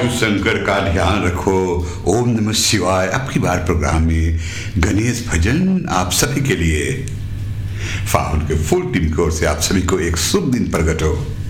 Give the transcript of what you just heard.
शिव शंकर का ध्यान रखो। ओम नमः शिवाय। अब की बार प्रोग्राम में गणेश भजन आप सभी के लिए। फाउंड के फुल टीम की ओर से आप सभी को एक शुभ दिन प्रकट हो।